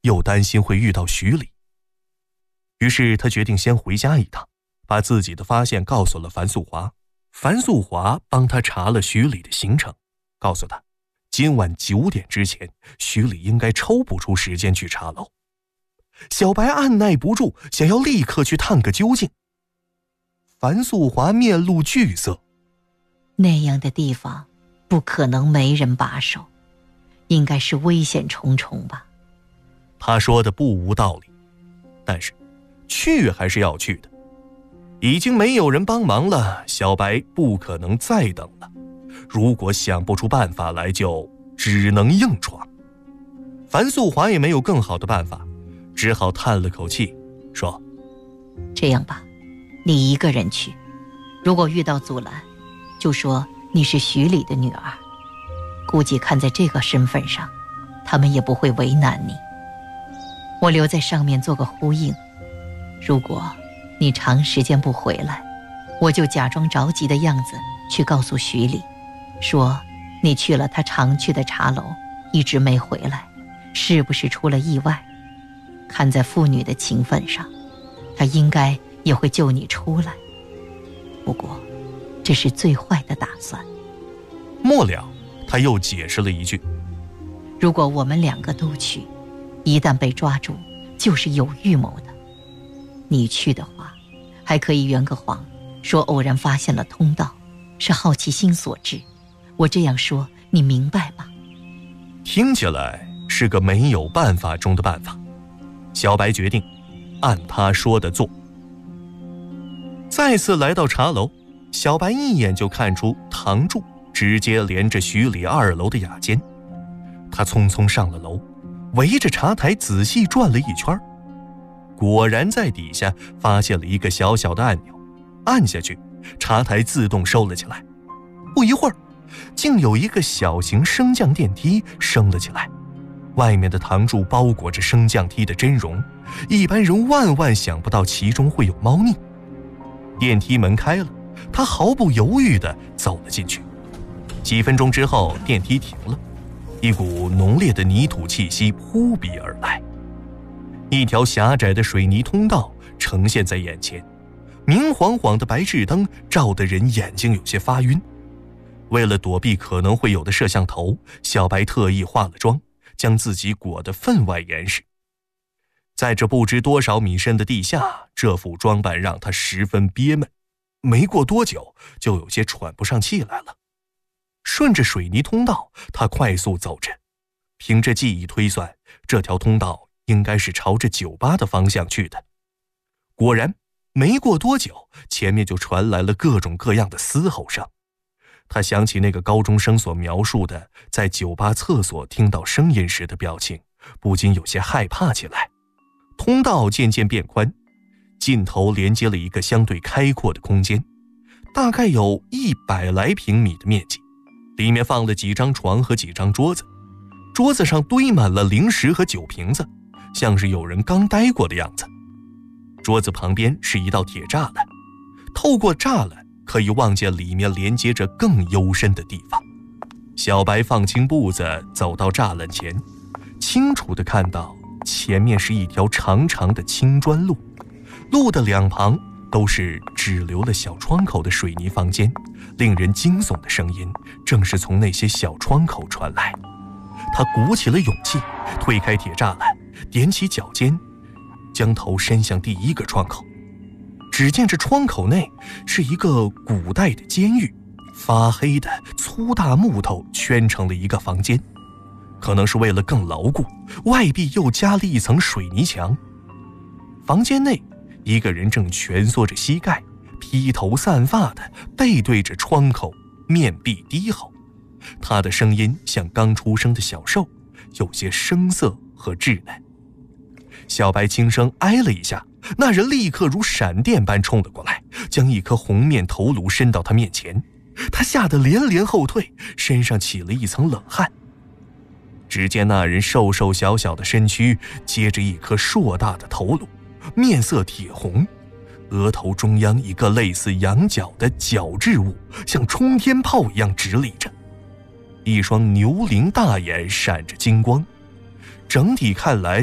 又担心会遇到徐礼。于是他决定先回家一趟，把自己的发现告诉了樊素华。樊素华帮他查了徐礼的行程，告诉他今晚9点之前徐礼应该抽不出时间去茶楼。小白按耐不住想要立刻去探个究竟。樊素华面露惧色， 那样的地方不可能没人把守，应该是危险重重吧。 他说的不无道理，但是去还是要去的。已经没有人帮忙了，小白不可能再等了。如果想不出办法来，就只能硬闯。樊素华也没有更好的办法，只好叹了口气，说： 这样吧，你一个人去，如果遇到阻拦，就说你是徐礼的女儿，估计看在这个身份上，他们也不会为难你。我留在上面做个呼应，如果你长时间不回来，我就假装着急的样子去告诉徐礼，说你去了他常去的茶楼，一直没回来，是不是出了意外？看在父女的情分上，他应该也会救你出来。不过这是最坏的打算。 末了他又解释了一句： 如果我们2个都去，一旦被抓住就是有预谋的。你去的话还可以圆个谎，说偶然发现了通道，是好奇心所致。我这样说你明白吗？ 听起来是个没有办法中的办法。小白决定按他说的做。再次来到茶楼，小白一眼就看出堂柱直接连着徐礼2楼的雅间。他匆匆上了楼，围着茶台仔细转了一圈，果然在底下发现了一个小小的按钮，按下去，茶台自动收了起来。不一会儿，竟有一个小型升降电梯升了起来，外面的堂柱包裹着升降梯的真容，一般人万万想不到其中会有猫腻。电梯门开了，他毫不犹豫地走了进去。几分钟之后，电梯停了，一股浓烈的泥土气息扑鼻而来。一条狭窄的水泥通道呈现在眼前，明晃晃的白炽灯照得人眼睛有些发晕。为了躲避可能会有的摄像头，小白特意化了妆，将自己裹得分外严实。在这不知多少米深的地下，这副装扮让他十分憋闷，没过多久就有些喘不上气来了。顺着水泥通道，他快速走着，凭着记忆推算，这条通道应该是朝着酒吧的方向去的。果然，没过多久，前面就传来了各种各样的嘶吼声。他想起那个高中生所描述的在酒吧厕所听到声音时的表情，不禁有些害怕起来。通道渐渐变宽，尽头连接了一个相对开阔的空间，大概有100来平米的面积，里面放了几张床和几张桌子，桌子上堆满了零食和酒瓶子，像是有人刚待过的样子。桌子旁边是一道铁栅栏，透过栅栏可以望见里面连接着更幽深的地方。小白放轻步子走到栅栏前，清楚地看到前面是一条长长的青砖路，路的2旁都是只留了小窗口的水泥房间，令人惊悚的声音正是从那些小窗口传来。他鼓起了勇气，推开铁栅栏，踮起脚尖，将头伸向第一个窗口。只见这窗口内是一个古代的监狱，发黑的粗大木头圈成了一个房间，可能是为了更牢固，外壁又加了一层水泥墙。房间内，一个人正蜷缩着膝盖，披头散发的背对着窗口，面壁低吼。他的声音像刚出生的小兽，有些生涩和稚嫩。小白轻声哎了一下，那人立刻如闪电般冲了过来，将一颗红面头颅伸到他面前。他吓得连连后退，身上起了一层冷汗。只见那人瘦瘦小小的身躯接着一颗硕大的头颅，面色铁红，额头中央一个类似羊角的角质物像冲天炮一样直立着，一双牛羚大眼闪着金光，整体看来